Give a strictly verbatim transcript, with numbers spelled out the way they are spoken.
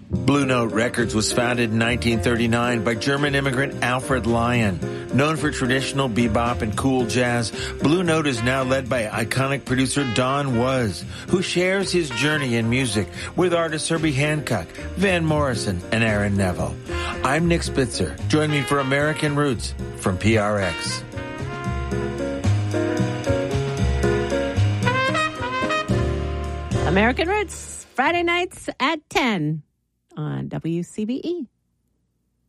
Blue Note Records was founded in nineteen thirty-nine by German immigrant Alfred Lion. Known for traditional bebop and cool jazz, Blue Note is now led by iconic producer Don Was, who shares his journey in music with artists Herbie Hancock, Van Morrison, and Aaron Neville. I'm Nick Spitzer. Join me for American Roots from P R X. American Roots, Friday nights at ten on W C B E.